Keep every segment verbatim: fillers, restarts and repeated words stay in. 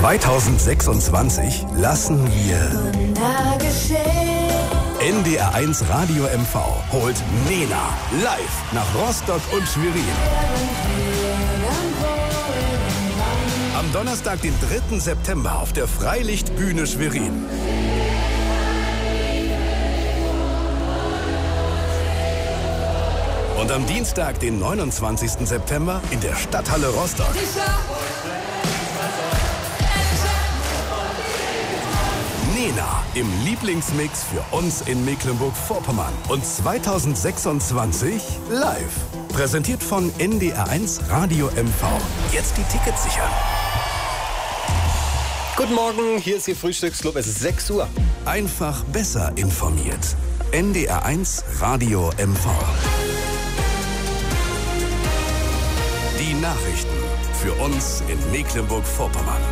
zweitausendsechsundzwanzig lassen wir N D R eins Radio M V holt Nena live nach Rostock und Schwerin. Am Donnerstag, den dritten September auf der Freilichtbühne Schwerin. Und am Dienstag, den neunundzwanzigsten September in der Stadthalle Rostock. Nena im Lieblingsmix für uns in Mecklenburg-Vorpommern. Und zweitausendsechsundzwanzig live. Präsentiert von N D R eins Radio M V. Jetzt die Tickets sichern. Guten Morgen, hier ist Ihr Frühstücksclub. Es ist sechs Uhr. Einfach besser informiert. N D R eins Radio M V. Die Nachrichten für uns in Mecklenburg-Vorpommern.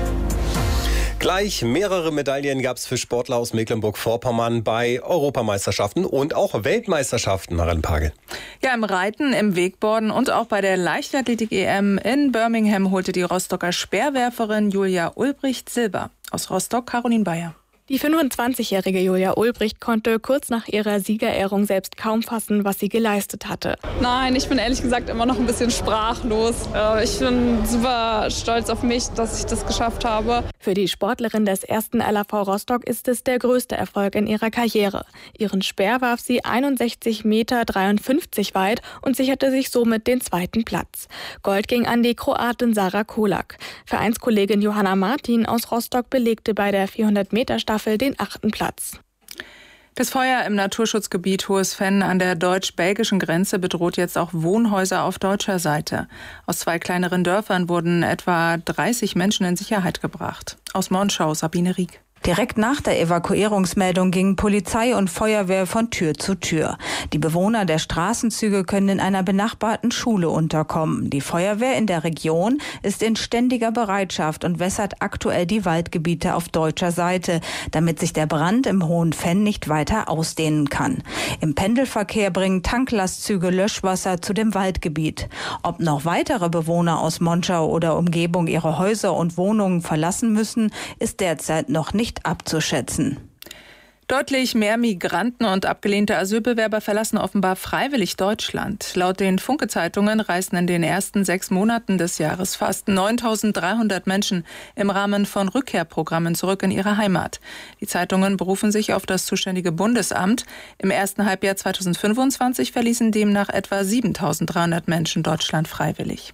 Gleich mehrere Medaillen gab es für Sportler aus Mecklenburg-Vorpommern bei Europameisterschaften und auch Weltmeisterschaften, Maren Pagel. Ja, im Reiten, im Wakeboarden und auch bei der Leichtathletik-E M in Birmingham holte die Rostocker Speerwerferin Julia Ulbricht Silber. Aus Rostock, Caroline Bayer. Die fünfundzwanzigjährige Julia Ulbricht konnte kurz nach ihrer Siegerehrung selbst kaum fassen, was sie geleistet hatte. Nein, ich bin ehrlich gesagt immer noch ein bisschen sprachlos. Ich bin super stolz auf mich, dass ich das geschafft habe. Für die Sportlerin des ersten L A V Rostock ist es der größte Erfolg in ihrer Karriere. Ihren Speer warf sie einundsechzig Meter dreiundfünfzig weit und sicherte sich somit den zweiten Platz. Gold ging an die Kroatin Sarah Kolak. Vereinskollegin Johanna Martin aus Rostock belegte bei der vierhundert Meter Staffel den achten Platz. Das Feuer im Naturschutzgebiet Hohes Venn an der deutsch-belgischen Grenze bedroht jetzt auch Wohnhäuser auf deutscher Seite. Aus zwei kleineren Dörfern wurden etwa dreißig Menschen in Sicherheit gebracht. Aus Monschau, Sabine Rieck. Direkt nach der Evakuierungsmeldung gingen Polizei und Feuerwehr von Tür zu Tür. Die Bewohner der Straßenzüge können in einer benachbarten Schule unterkommen. Die Feuerwehr in der Region ist in ständiger Bereitschaft und wässert aktuell die Waldgebiete auf deutscher Seite, damit sich der Brand im Hohen Venn nicht weiter ausdehnen kann. Im Pendelverkehr bringen Tanklastzüge Löschwasser zu dem Waldgebiet. Ob noch weitere Bewohner aus Monschau oder Umgebung ihre Häuser und Wohnungen verlassen müssen, ist derzeit noch nicht abzuschätzen. Deutlich mehr Migranten und abgelehnte Asylbewerber verlassen offenbar freiwillig Deutschland. Laut den Funke-Zeitungen reisten in den ersten sechs Monaten des Jahres fast neuntausenddreihundert Menschen im Rahmen von Rückkehrprogrammen zurück in ihre Heimat. Die Zeitungen berufen sich auf das zuständige Bundesamt. Im ersten Halbjahr zweitausendfünfundzwanzig verließen demnach etwa siebentausenddreihundert Menschen Deutschland freiwillig.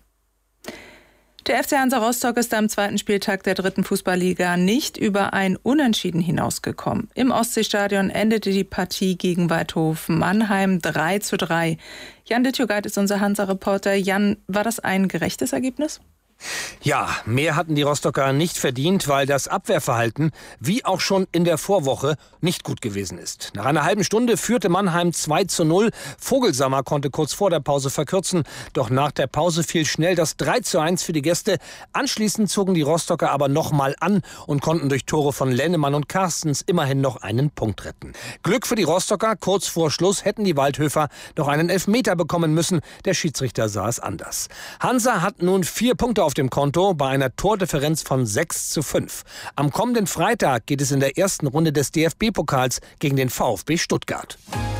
Der F C Hansa Rostock ist am zweiten Spieltag der dritten Fußballliga nicht über ein Unentschieden hinausgekommen. Im Ostseestadion endete die Partie gegen Waldhof Mannheim drei zu drei. Jan Dittjogait ist unser Hansa-Reporter. Jan, war das ein gerechtes Ergebnis? Ja, mehr hatten die Rostocker nicht verdient, weil das Abwehrverhalten, wie auch schon in der Vorwoche, nicht gut gewesen ist. Nach einer halben Stunde führte Mannheim zwei zu null. Vogelsammer konnte kurz vor der Pause verkürzen, doch nach der Pause fiel schnell das drei zu eins für die Gäste. Anschließend zogen die Rostocker aber nochmal an und konnten durch Tore von Lennemann und Carstens immerhin noch einen Punkt retten. Glück für die Rostocker, kurz vor Schluss hätten die Waldhöfer noch einen Elfmeter bekommen müssen. Der Schiedsrichter sah es anders. Hansa hat nun vier Punkte auf auf dem Konto bei einer Tordifferenz von sechs zu fünf. Am kommenden Freitag geht es in der ersten Runde des D F B-Pokals gegen den VfB Stuttgart.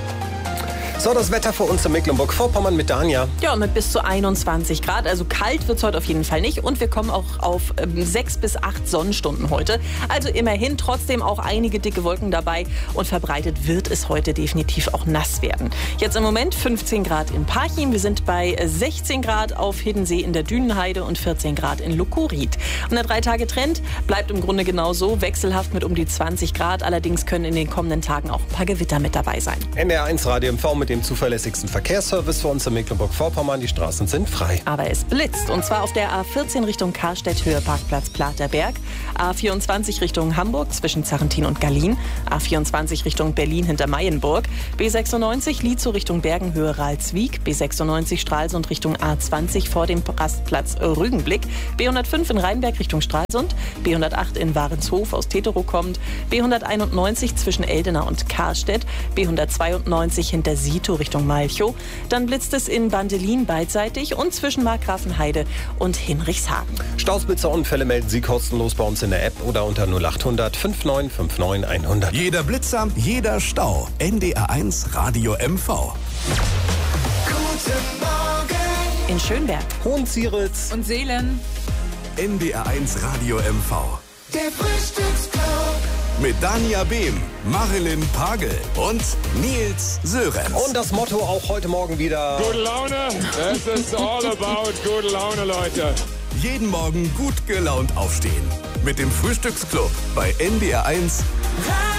So, das Wetter für uns in Mecklenburg-Vorpommern mit Dania. Ja, mit bis zu einundzwanzig Grad. Also kalt wird es heute auf jeden Fall nicht. Und wir kommen auch auf ähm, sechs bis acht Sonnenstunden heute. Also immerhin trotzdem auch einige dicke Wolken dabei. Und verbreitet wird es heute definitiv auch nass werden. Jetzt im Moment fünfzehn Grad in Parchim. Wir sind bei sechzehn Grad auf Hiddensee in der Dünenheide und vierzehn Grad in Lukorit. Und der drei-Tage-Trend bleibt im Grunde genauso. Wechselhaft mit um die zwanzig Grad. Allerdings können in den kommenden Tagen auch ein paar Gewitter mit dabei sein. N D R eins Radio M V mit dem zuverlässigsten Verkehrsservice für uns in Mecklenburg-Vorpommern. Die Straßen sind frei. Aber es blitzt. Und zwar auf der A vierzehn Richtung Karstedt, Höhe Parkplatz Platerberg. A vierundzwanzig Richtung Hamburg zwischen Zarrentin und Gallien. A vierundzwanzig Richtung Berlin hinter Mayenburg. B sechsundneunzig Lietzow Richtung Bergen, Höhe Ralswiek. B sechsundneunzig Stralsund Richtung A zwanzig vor dem Rastplatz Rügenblick. B hundertfünf in Rheinberg Richtung Stralsund. B hundertacht in Warenshof aus Teterow kommt. B hunderteinundneunzig zwischen Eldena und Karstedt. B hundertzweiundneunzig hinter Siegen Esposito Richtung Malchow. Dann blitzt es in Bandelin beidseitig und zwischen Markgrafenheide und Hinrichshagen. Stausblitzerunfälle melden Sie kostenlos bei uns in der App oder unter null acht hundert fünfundneunzig neunundfünfzig hundert. Jeder Blitzer, jeder Stau. N D R eins Radio M V. Guten Morgen in Schönberg, Hohenzieritz und Seelen. N D R eins Radio M V. Der Frühstücksclub Mit Dania Behm, Marilyn Pagel und Nils Sörenz. Und das Motto auch heute Morgen wieder: Gute Laune, es ist all about gute Laune, Leute. Jeden Morgen gut gelaunt aufstehen. Mit dem Frühstücksclub bei N D R eins